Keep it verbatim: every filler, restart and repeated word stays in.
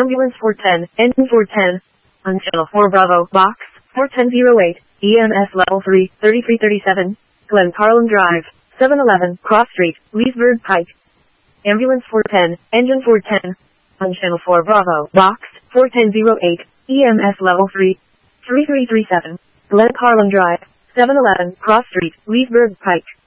Ambulance four ten, engine four ten. On channel four Bravo, box, four ten oh eight, E M S level three, thirty-three thirty-seven, Glen Carlin Drive, seven eleven, Cross Street, Leesburg Pike. Ambulance four ten, engine four ten. On channel four Bravo, box, four ten oh eight, E M S level three, thirty-three thirty-seven, Glen Carlin Drive, seven eleven, Cross Street, Leesburg Pike.